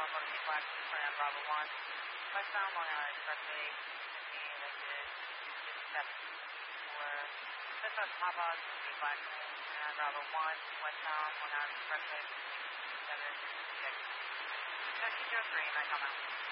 motor flash, turn on Bravo 1. Westbound Long Island Expressway, 15, exit 274. Southwest Papa, flash, turn on Bravo 1. Westbound Long Island Expressway, 7, exit. 203, Mike, come out.